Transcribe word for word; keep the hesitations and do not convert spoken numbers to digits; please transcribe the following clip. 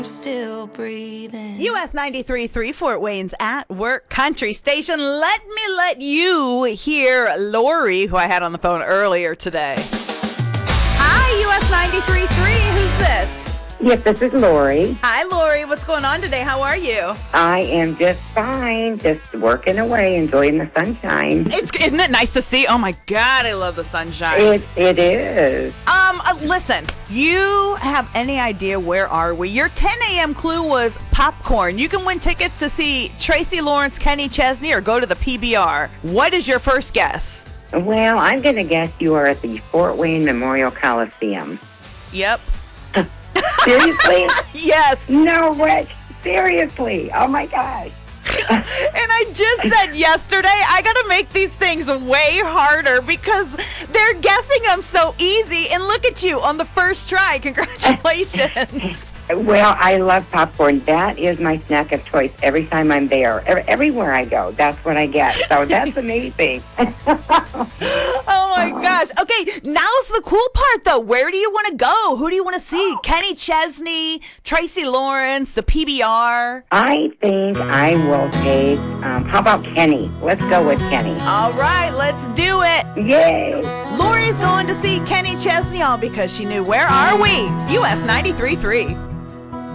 Still breathing. U S ninety-three point three Fort Wayne's At Work Country Station. Let me let you hear Lori, who I had on the phone earlier today. Hi, U S ninety-three point three. Who's this? Yes, this is Lori. Hi, Lori. What's going on today? How are you? I am just fine, just working away, enjoying the sunshine. It's isn't it nice to see? Oh my God, I love the sunshine. It it is. Um, uh, listen, you have any idea where are we? Your ten a.m. clue was popcorn. You can win tickets to see Tracy Lawrence, Kenny Chesney, or go to the P B R. What is your first guess? Well, I'm going to guess you are at the Fort Wayne Memorial Coliseum. Yep. Seriously? Yes. No way. Seriously. Oh, my gosh. And I just said yesterday, I got to make these things way harder because they're guessing them so easy. And look at you on the first try. Congratulations. Well, I love popcorn. That is my snack of choice every time I'm there. Every, everywhere I go, that's what I get. So that's amazing. Oh, my gosh. Okay, now's the cool part, though. Where do you want to go? Who do you want to see? Kenny Chesney, Tracy Lawrence, the P B R? I think I will take, um, how about Kenny? Let's go with Kenny. All right, let's do it. Yay. Lori's going to see Kenny Chesney all because she knew Where Are We? U S ninety-three point three.